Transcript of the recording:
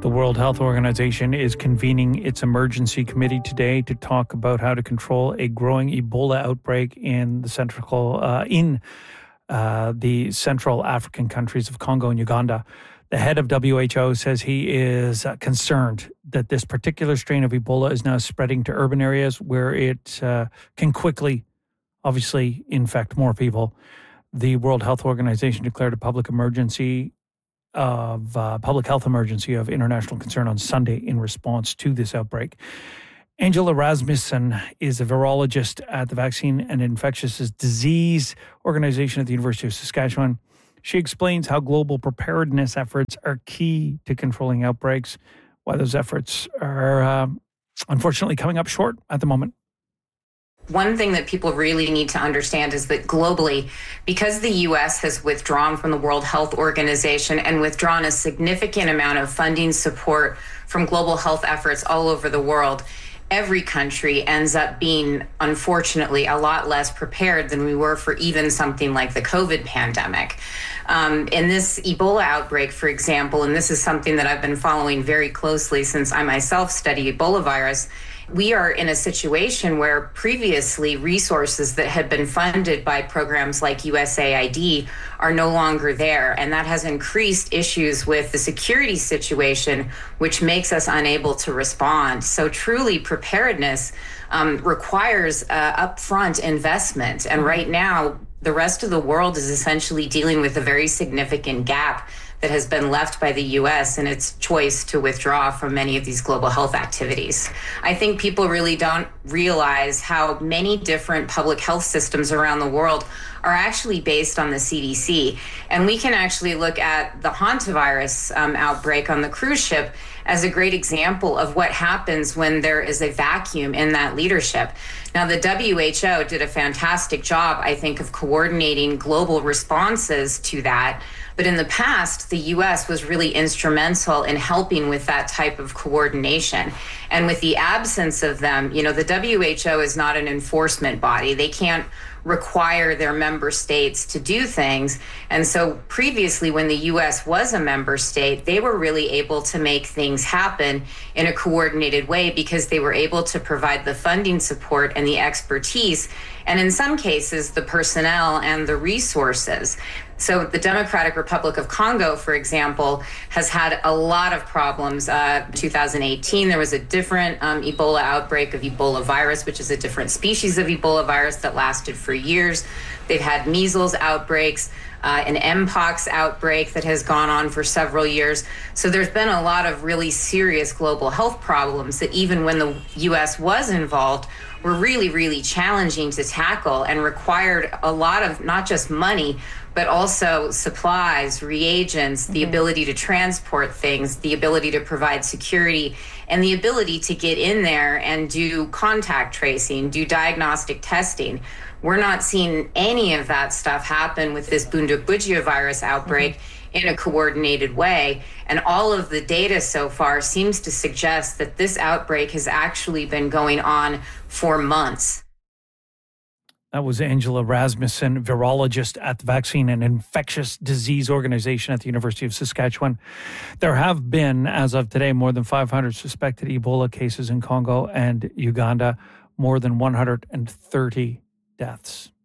The World Health Organization is convening its emergency committee today to talk about how to control a growing Ebola outbreak in the Central African countries of Congo and Uganda. The head of WHO says he is concerned that this particular strain of Ebola is now spreading to urban areas where it can quickly, obviously, infect more people. The World Health Organization declared a public health emergency of international concern on Sunday in response to this outbreak. Angela Rasmussen is a virologist at the Vaccine and Infectious Disease Organization at the University of Saskatchewan. She explains how global preparedness efforts are key to controlling outbreaks, why those efforts are unfortunately coming up short at the moment. One thing that people really need to understand is that globally, because the U.S. has withdrawn from the World Health Organization and withdrawn a significant amount of funding support from global health efforts all over the world, every country ends up being, unfortunately, a lot less prepared than we were for even something like the COVID pandemic. In this Ebola outbreak, for example, and this is something that I've been following very closely since I myself study Ebola virus, we are in a situation where previously resources that had been funded by programs like USAID are no longer there. And that has increased issues with the security situation, which makes us unable to respond. So truly preparedness requires upfront investment. And right now, the rest of the world is essentially dealing with a very significant gap that has been left by the U.S. in its choice to withdraw from many of these global health activities. I think people really don't realize how many different public health systems around the world are actually based on the CDC. And we can actually look at the hantavirus outbreak on the cruise ship as a great example of what happens when there is a vacuum in that leadership. Now, the WHO did a fantastic job, I think, of coordinating global responses to that. But in the past, the U.S. was really instrumental in helping with that type of coordination. And with the absence of them, the WHO is not an enforcement body. They can't require their member states to do things. And so previously, when the U.S. was a member state, they were really able to make things happen in a coordinated way because they were able to provide the funding support and the expertise, and in some cases, the personnel and the resources. So the Democratic Republic of Congo, for example, has had a lot of problems. 2018, there was a different Ebola outbreak of Ebola virus, which is a different species of Ebola virus that lasted for years. They've had measles outbreaks, an Mpox outbreak that has gone on for several years. So there's been a lot of really serious global health problems that even when the U.S. was involved, were really, really challenging to tackle and required a lot of not just money, but also supplies, reagents, the ability to transport things, the ability to provide security, and the ability to get in there and do contact tracing, do diagnostic testing. We're not seeing any of that stuff happen with this Bundibugyo virus outbreak in a coordinated way. And all of the data so far seems to suggest that this outbreak has actually been going on for months. That was Angela Rasmussen, virologist at the Vaccine and Infectious Disease Organization at the University of Saskatchewan. There have been, as of today, more than 500 suspected Ebola cases in Congo and Uganda, more than 130 deaths.